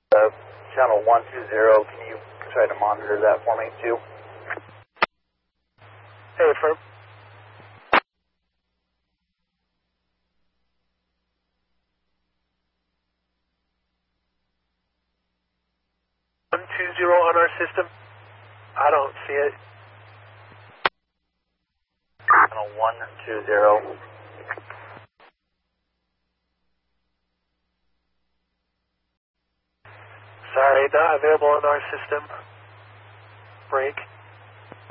Channel 120, can you try to monitor that for me too? Hey, affirm. On our system. I don't see it. Channel 120. Sorry, not available on our system. Break.